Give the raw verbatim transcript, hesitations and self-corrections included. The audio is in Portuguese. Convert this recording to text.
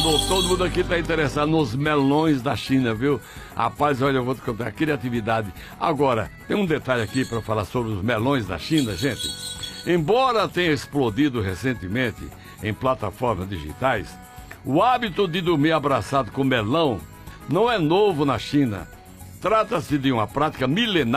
Falou, todo mundo aqui está interessado nos melões da China, viu? Rapaz, olha, eu vou te contar, criatividade. Agora, tem um detalhe aqui para falar sobre os melões da China, gente. Embora tenha explodido recentemente em plataformas digitais, o hábito de dormir abraçado com melão não é novo na China. Trata-se de uma prática milenar